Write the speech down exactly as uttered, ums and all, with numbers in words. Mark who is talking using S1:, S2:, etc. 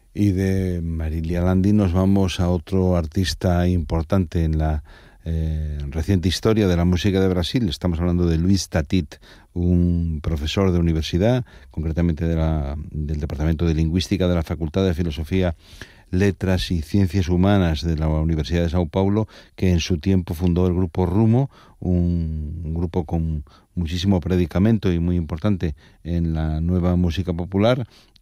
S1: Y de Marília Landi nos vamos a otro artista importante en la eh, reciente historia de la música de Brasil. Estamos hablando de Luis Tatit, un profesor de universidad, concretamente de la, del Departamento de Lingüística de la Facultad de Filosofía, Letras y Ciencias Humanas de la Universidad de Sao Paulo, que en su tiempo fundó el grupo Rumo, un, un grupo con muchísimo predicamento y muy importante en la nueva música popular,